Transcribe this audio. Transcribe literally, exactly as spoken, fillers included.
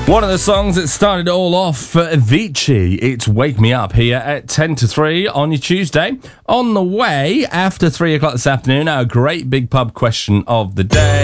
One of the songs that started it all off for Avicii, it's Wake Me Up here at ten to three on your Tuesday. On the way, after three o'clock this afternoon, our great big pub question of the day.